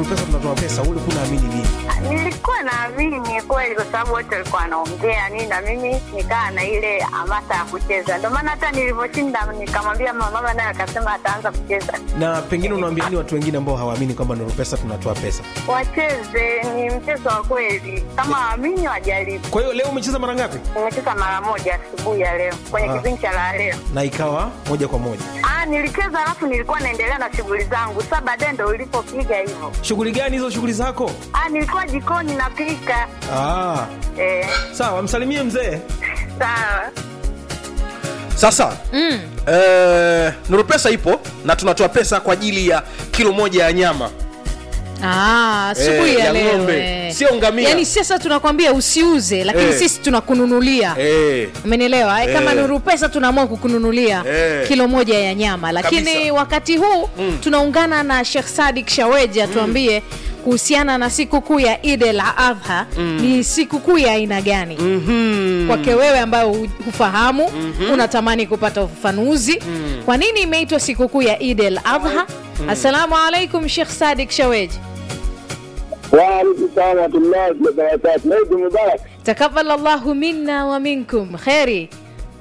Nurupesa tunatoa pesa, ule kunaamini nini? Nilikuwa naamini kweli kwa sababu wote walikuwa wanaongea nini na mimi nikaa na ile hamasa ya kucheza. Ndio maana hata nilivyoshinda nikamwambia mama naye akasema ataanza kucheza. Na pengine unawaambia nini watu wengine ambao hawaamini kwamba Nurupesa tunatoa pesa? Wacheze, ni mchezo wa kweli. Kama waamini wajaribu. Kwa hiyo leo umecheza mara ngapi? Nimecheza mara moja asubuhi ya leo kwenye kipindi cha la leo. Na ikawa moja kwa moja. Nilicheza alafu nilikuwa naendelea na shughuli zangu. Sasa baadaye ndio ulipopiga hivyo. Shughuli gani hizo shughuli zako? Nilikuwa jikoni napika. Sawa, msalimie mzee. Sawa. Sasa Nurupesa ipo na tunatoa pesa kwa ajili ya kilo moja ya nyama. Asubuhi ya leo. Sio ngamia. Yaani sasa tunakwambia usiuze lakini sisi tunakununulia. Umenielewa? Kama Nurupesa tunaamua kukununulia kilo moja ya nyama. Lakini kabisa, wakati huu tunaungana na Sheikh Sadik Shaweji atuambie kuhusiana na sikukuu ya Eid al-Adha. Ni sikukuu ya aina gani? Kwake wewe ambaye hufahamu, unatamani kupata ufafanuzi. Kwa nini imeitwa sikukuu ya Eid al-Adha? Assalamu alaikum Sheikh Sadik Shaweji. Wa alaykum salaam wa rahmatullahi wa barakatuh. Eid mubarak. Takabbalallahu minna wa minkum. Khairi.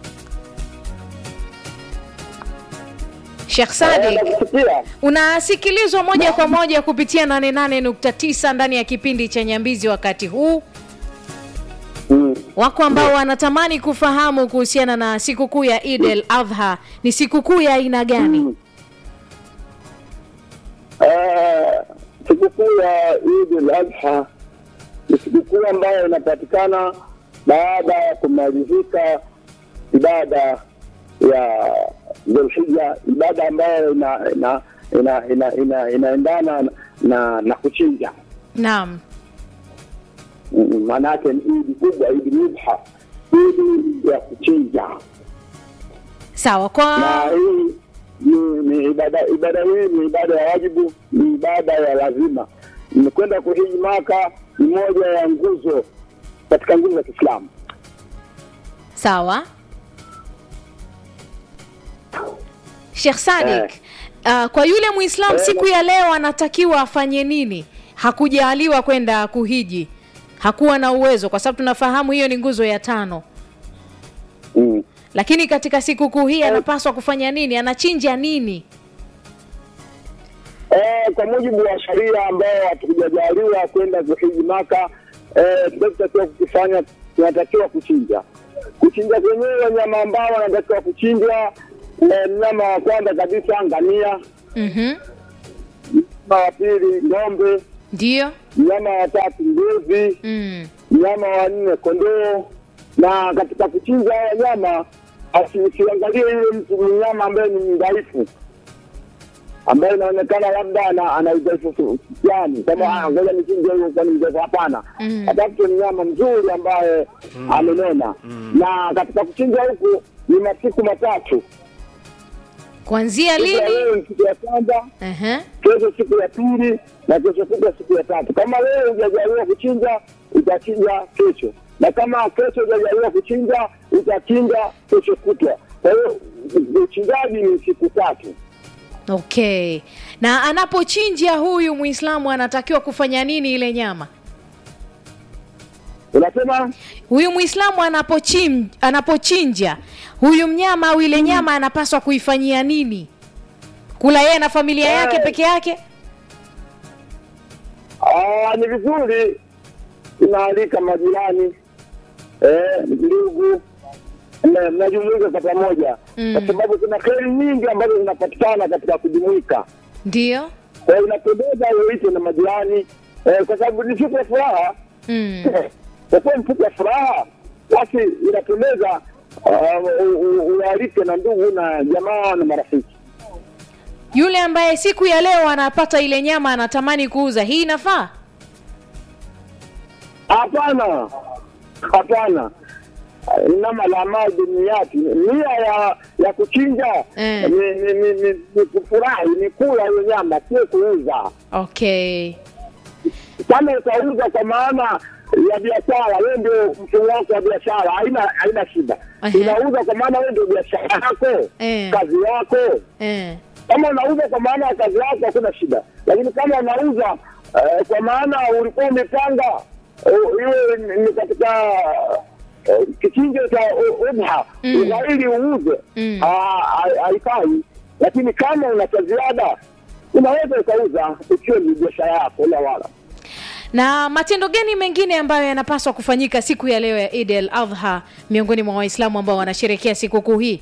Sheikh Sadik, unasikilizwa moja kwa moja kupitia 88.9 ndani ya kipindi cha Nyambizi wakati huu. Wako ambao wanatamani kufahamu kuhusiana na sikukuu ya Eid al-Adha, ni sikukuu ya aina gani? Sikukuu ya Eid al-Adha ni sikukuu ambayo inapatikana baada ya kumalizika ibada ya Dhulhijja, ibada ambayo inaendana na kuchinja. Naam. Maana yake ni Eid kubwa, Eid Mudha, Eid ya kuchinja. Sawa. Kwa na hii ni ibada hii ni ibada ya wajibu, ni ibada ya lazima. Kwenda kuhiji Maka ni moja ya nguzo katika nguzo za Kiislamu. Sawa. Sheikh Sadik, kwa yule Muislamu siku ya leo anatakiwa afanye nini? Hakujaliwa kwenda kuhiji, hakuwa na uwezo, kwa sababu tunafahamu hiyo ni nguzo ya 5. Lakini katika sikukuu hii anapaswa kufanya nini? Anachinja nini? Kwa mujibu wa sharia ambao hatukujaliwa kwenda kuhiji Maka, tunatakiwa kufanya, tunatakiwa kuchinja. Kuchinja kwenyewe nyama ambao wanatakiwa kuchinja, nyama wa kwanza kabisa ngamia. Nyama wa pili ng'ombe. Ndio. Nyama wa tatu mbuzi. Nyama wa 4 kondoo. Na katika kuchinja nyama asiangalie yule mtu mnyama ambaye ni dhaifu, ambaye inaonekana labda ana udhaifu fulani, kama ngoja nichinje huyo kwa nini? Hapana, atafute nyama nzuri ambaye amenona. Na katika kuchinja huku ni masiku 3. Kuanzia lini? Leo siku ya kwanza, kesho siku ya pili, na kesho siku ya 3. Kama leo hujajaliwa kuchinja, utachinja kesho. Na kama kesho hujajaliwa kuchinja, utachinja kesho kutwa. Kwa hiyo uchinjaji ni siku 3. Okay. Na anapochinja huyu Muislamu anatakiwa kufanya nini ile nyama? Unasema huyu Muislamu anapochinja huyu mnyama au ile nyama anapaswa kuifanyia nini? Kula yeye na familia yake peke yake? Ni vizuri tunaalika majirani, ndugu, mnajumuika kwa pamoja, kwa sababu kuna kheri nyingi ambazo zinapatikana katika kujumuika. Ndio. Kwa hiyo inapendeza uite na majirani, kwa sababu ni siku ya furaha. Kwa sababu siku ya furaha, basi inapendeza ualike na ndugu na jamaa na marafiki. Yule ambaye siku ya leo anapata ile nyama anatamani kuuza, hii inafaa? Hapana. Inama la mali niyati, nia ya kuchinja ni kufurahi, ni kula hiyo nyama, sio kuuza. Okay. Kama utauza kwa maana ya biashara, wewe ndio mfumo wako wa biashara, haina shida. Unauza kwa maana wewe ndio biashara yako, kazi yako. Kama unauza kwa maana ya kazi yako hakuna shida. Lakini kama unauza kwa maana ulikuwa umepanga iwe ni katika kichinjo cha udha ili uuze, haifai. Lakini kama una cha ziada unaweza ukauza ikiwa ni biashara yako wala. Na matendo gani mengine ambayo yanapaswa kufanyika siku ya leo ya Eid al-Adha miongoni mwa Waislamu ambao wanasherehekea sikukuu hii?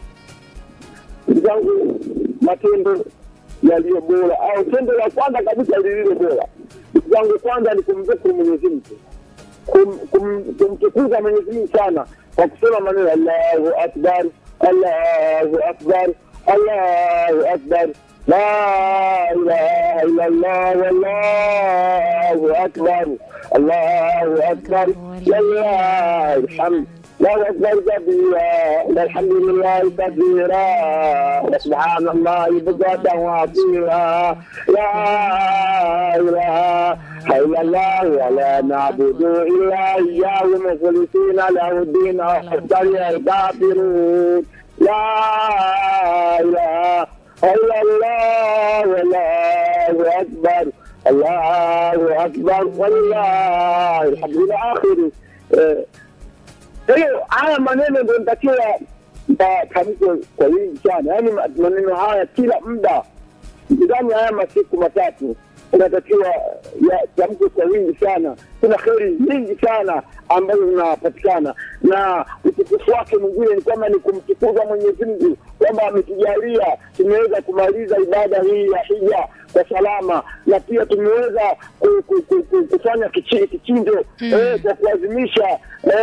Zangu matendo yaliyo bora au tendo la kwanza kabisa lililo bora. Zangu kwanza ni kumshukuru Mwenyezi Mungu. Kumtukuza Mwenyezi Mungu sana kwa kusema maneno Allahu Akbar, Allahu Akbar, Allahu Akbar. La ilaha illa Allah, wallahu akbar, Allahu akbar, lillahi alhamd, Allahu akbar kabira, walhamdulillahi kathira, subhanallahi bukratan wa asila, la ilaha illa Allah, wa la na'budu illa iyyahu mukhlisina lahu ad-din wa hatta kafirun, la ilaha Allah, Allahu akbar, Allahu akbar, wallahi alhamdulillah akhiri. Haya maneno ndio nitakiwa tamko kwa wingi sana, yaani maneno haya kila muda ndani haya masiku matatu unatakiwa tamko kwa wingi sana. Kuna kheri nyingi sana ambazo zinapatikana, na utukufu wake mwingine ni kama ni kumtukuza Mwenyezi Mungu kwamba ametujalia tumeweza kumaliza ibada hii ya hija kwa salama, na pia tumeweza kufanya kichinjo kwa kuadhimisha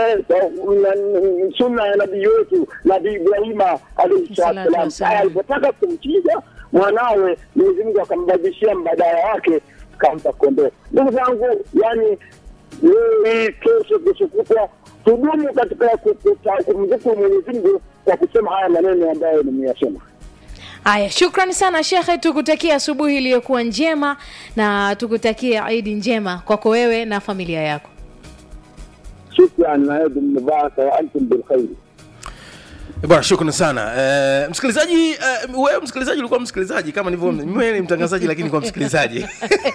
sunna ya nabii wetu Nabii Ibrahim alayhi salam. Alipotaka kumchinja mwanawe, Mwenyezi Mungu akambadilishia mbadala wake kampa kondoo. Ndugu zangu, yani hii kesho kushukuru tudumu katika kumshukuru Mwenyezi Mungu kwa kusema haya maneno ambayo nimeyasema. Haya, shukrani sana Sheikh, tukutakia asubuhi iliyokuwa njema na tukutakia Eid njema kwako wewe na familia yako. Shukrani na Eid mubarak wa antum bil khair. Bwana, shukrani sana. Msikilizaji, wewe msikilizaji ulikuwa msikilizaji kama nilivyo mimi ni mtangazaji lakini kwa msikilizaji.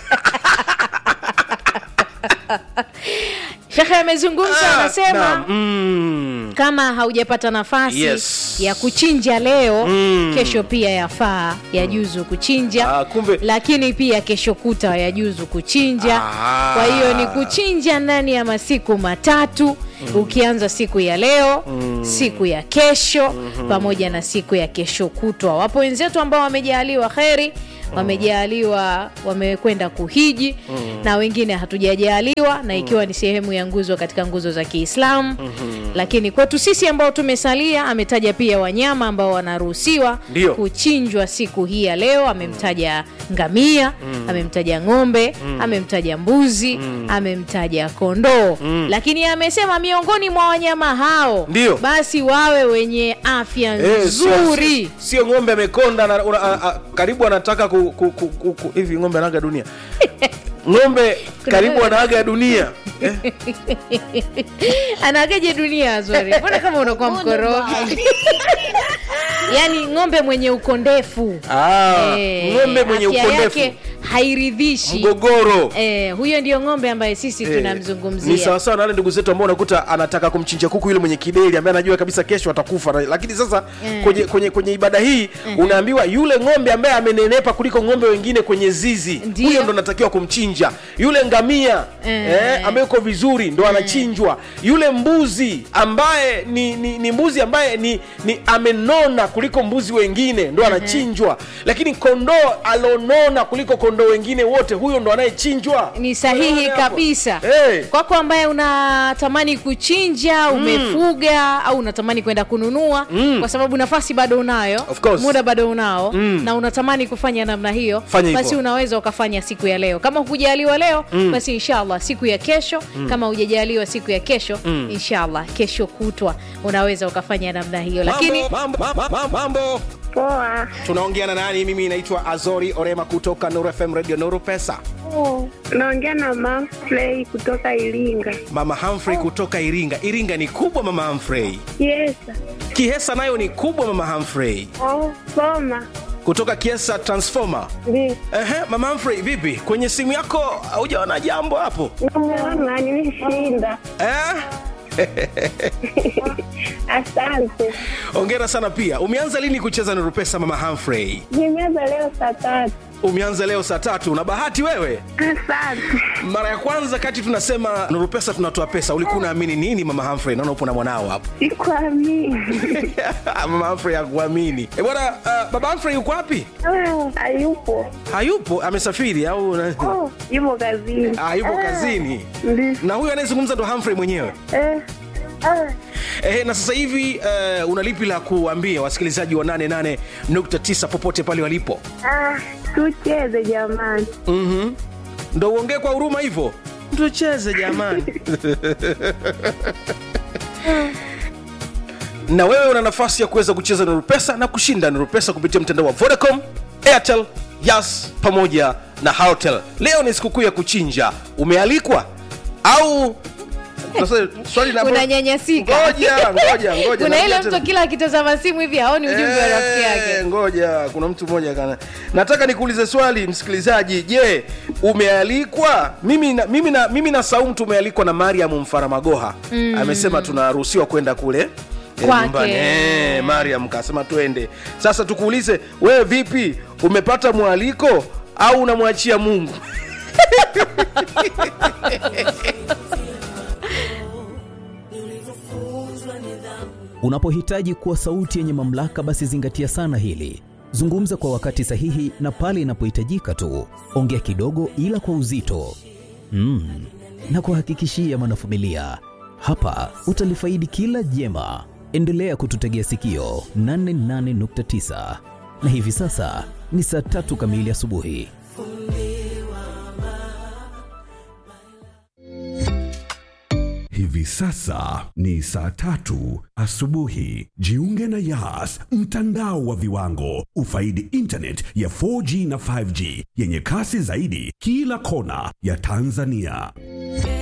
Sheikh amezungumza, anasema kama haujapata nafasi ya kuchinja leo, kesho pia yafaa yajuzu kuchinja. Lakini pia kesho kuta yajuzu kuchinja. Kwa hiyo ni kuchinja ndani ya masiku matatu, ukianza siku ya leo, siku ya kesho, pamoja na siku ya kesho kutwa. Wapo wenzetu ambao wamejaliwa kheri, wamejaliwa wamekwenda kuhiji, na wengine hatujajaliwa, na ikiwa ni sehemu ya nguzo katika nguzo za Kiislamu. Lakini kwetu sisi ambao tumesalia, ametaja pia wanyama ambao wanaruhusiwa kuchinjwa siku hii ya leo. Amemtaja ngamia, amemtaja ng'ombe, amemtaja mbuzi, amemtaja kondoo. Lakini amesema miongoni mwa wanyama hao basi wawe wenye afya nzuri. Sio ng'ombe amekonda karibu anataka hivi ng'ombe anaga dunia. Ng'ombe karibu anaaga dunia. Anaagaje dunia Zuri? Mbona kama unakuwa mkorofi? Yaani ng'ombe mwenye ukondefu. Ng'ombe mwenye ukondefu hairidhishi. Mgogoro. Huyo ndio ng'ombe ambaye sisi tunamzungumzia. Ni sawa sawa na wale ndugu zetu ambao unakuta anataka kumchinja kuku yule mwenye kideli ambaye anajua kabisa kesho atakufa. Lakini sasa kwenye ibada hii unaambiwa yule ng'ombe ambaye amenenepa kuliko ng'ombe wengine kwenye zizi, huyo ndo anatakiwa kumchinja. Yule ngamia ambaye yuko vizuri ndo anachinjwa. Yule mbuzi ambaye ni mbuzi ambaye ni amenona kuliko mbuzi wengine ndo anachinjwa. Lakini kondoo alonona kuliko kondoo wengine wote, huyo ndo anayechinjwa. Ni sahihi kabisa. Kwako ambaye unatamani kuchinja, umefuga au unatamani kwenda kununua, kwa sababu nafasi bado unayo, muda bado unao, na unatamani kufanya namna hiyo, basi unaweza ukafanya siku ya leo. Kama hujaliwa leo, basi inshallah siku ya kesho. Kama hujajaliwa siku ya kesho, inshallah kesho kutwa unaweza ukafanya namna hiyo. Lakini mambo poa. Tunaongea na nani? Mimi naitwa Azori Orema kutoka Nuru FM Radio Nuru Pesa. Naongea na Mama Humphrey kutoka Iringa. Mama Humphrey kutoka Iringa. Iringa ni kubwa Mama Humphrey. Yes. Kihesa nayo ni kubwa Mama Humphrey. Soma. kutoka Kiesa Transformer. Ndio. Mama Humphrey, vipi? Kwenye simu yako hujaona jambo hapo? Naona nimeshinda. Asante. Hongera sana pia. Umeanza lini kucheza Nuru Pesa Mama Humphrey? Nimeanza leo saa 3. Umeanza leo saa 3. Una bahati wewe. Asante. Mara ya kwanza kati tunasema Nuru Pesa tunatoa pesa, ulikuwa unaamini nini Mama Humphrey? Naona upo na mwanao hapo. Sikuamini. Mama Humphrey hakuamini. Bwana, Baba Humphrey yuko wapi? Hayupo. Hayupo, amesafiri au yupo kazini. Yupo kazini. Na huyu anayezungumza ndo Humphrey mwenyewe. Na sasa hivi unalipi la kuambia wasikilizaji wa 88.9 popote pale walipo? Tucheze jamani. Ndo uongee kwa huruma hivyo? Tucheze jamani. Na wewe una nafasi ya kuweza kucheza Nuru Pesa na kushinda Nuru Pesa kupitia mtandao wa Vodacom, Airtel, Yas pamoja na Halotel. Leo ni sikukuu ya kuchinja. Umealikwa au sasa swali la unanyanyasika? Ngoja. Kuna ile mtu kila akitazama simu hivi haoni ujumbe wa rafiki yake. Ngoja, kuna mtu mmoja kana. Nataka nikuulize swali msikilizaji, je, umealikwa? Mimi na Saumu tumealikwa na Mariam Mfaramagoha. Amesema tunaruhusiwa kwenda kule nyumbani. Mariam kasema twende. Sasa tukuulize, wewe vipi? Umepata mwaliko au unamwachia Mungu? Unapohitaji kuwa sauti yenye mamlaka, basi zingatia sana hili. Zungumza kwa wakati sahihi na pale inapohitajika tu. Ongea kidogo ila kwa uzito. Na kuhakikishia mwanafamilia, hapa utalifaidi kila jema. Endelea kututegea sikio 88.9. Na hivi sasa ni saa 3 kamili asubuhi. Hivi sasa ni saa 3 asubuhi. Jiunge na Yas, mtandao wa viwango. Ufaidi internet ya 4G na 5G yenye kasi zaidi kila kona ya Tanzania.